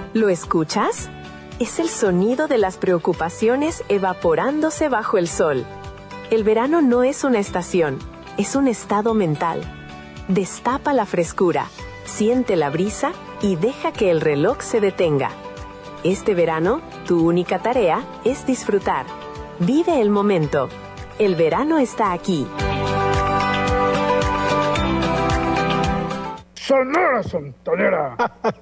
¿Lo escuchas? Es el sonido de las preocupaciones evaporándose bajo el sol. El verano no es una estación, es un estado mental. Destapa la frescura, siente la brisa y deja que el reloj se detenga. Este verano, tu única tarea es disfrutar. Vive el momento. El verano está aquí. Sonora Santanera.